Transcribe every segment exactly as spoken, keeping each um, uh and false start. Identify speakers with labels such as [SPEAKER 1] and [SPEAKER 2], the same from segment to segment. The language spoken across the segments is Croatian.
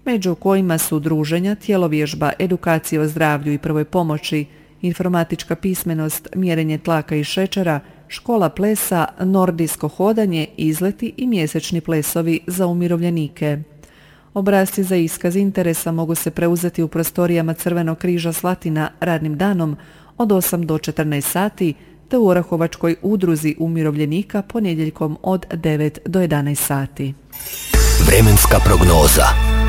[SPEAKER 1] među kojima su druženja, tjelovježba, edukacija o zdravlju i prvoj pomoći, informatička pismenost, mjerenje tlaka i šećera, škola plesa, nordijsko hodanje, izleti i mjesečni plesovi za umirovljenike. Obrasci za iskaz interesa mogu se preuzeti u prostorijama Crvenog križa Slatina radnim danom od osam do četrnaest sati, te u Orahovačkoj udruzi umirovljenika ponedjeljkom od devet do jedanaest sati.
[SPEAKER 2] Vremenska prognoza.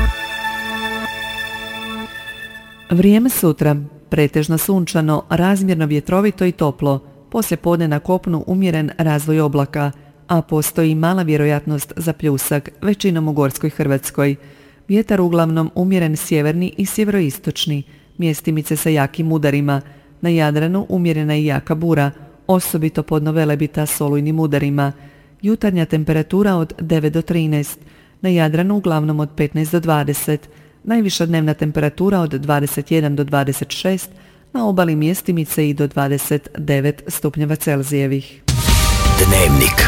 [SPEAKER 1] Vrijeme sutra. Pretežno sunčano, razmjerno vjetrovito i toplo. Poslije podne na kopnu umjeren razvoj oblaka, a postoji mala vjerojatnost za pljusak, većinom u Gorskoj Hrvatskoj. Vjetar uglavnom umjeren sjeverni i sjeveroistočni, mjestimice sa jakim udarima. Na Jadranu umjerena i jaka bura, osobito pod Novelebita s olujnim udarima. Jutarnja temperatura od devet do trinaest, na Jadranu uglavnom od petnaest do dvadeset, najviša dnevna temperatura od dvadeset jedan do dvadeset šest, na obali mjestimice i do dvadeset devet stupnjeva Celzijevih.
[SPEAKER 2] Dnevnik.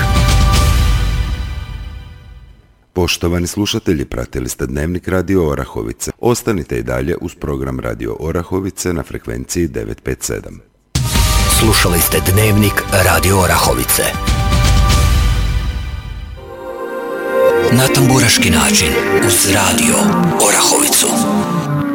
[SPEAKER 3] Poštovani slušatelji, pratili ste Dnevnik Radio Orahovice. Ostanite i dalje uz program Radio Orahovice na frekvenciji devet pet sedam.
[SPEAKER 2] Slušali ste Dnevnik Radio Orahovice. Na tamburaški način uz Radio Orahovicu.